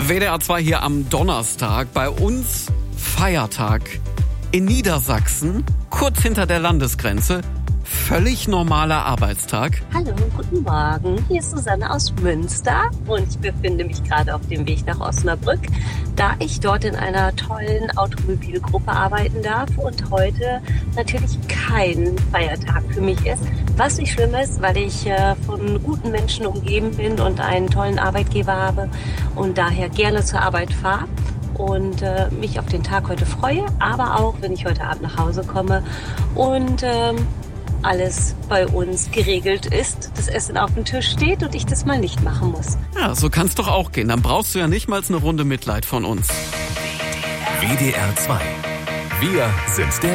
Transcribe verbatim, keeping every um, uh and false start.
W D R zwei hier am Donnerstag. Bei uns Feiertag in Niedersachsen, kurz hinter der Landesgrenze. Völlig normaler Arbeitstag. Hallo, guten Morgen. Hier ist Susanne aus Münster und ich befinde mich gerade auf dem Weg nach Osnabrück, da ich dort in einer tollen Automobilgruppe arbeiten darf und heute natürlich kein Feiertag für mich ist. Was nicht schlimm ist, weil ich äh, von guten Menschen umgeben bin und einen tollen Arbeitgeber habe und daher gerne zur Arbeit fahre. Und äh, mich auf den Tag heute freue, aber auch, wenn ich heute Abend nach Hause komme und ähm, alles bei uns geregelt ist, das Essen auf dem Tisch steht und ich das mal nicht machen muss. Ja, so kann's doch auch gehen. Dann brauchst du ja nicht mal eine Runde Mitleid von uns. W D R zwei. Wir sind der